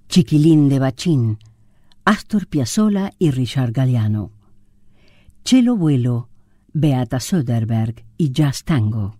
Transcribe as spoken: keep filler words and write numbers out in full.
Chiquilín de Bachín, Astor Piazzolla y Richard Galliano. Cielo Vuelo, Beata Söderberg y Jazz Tango.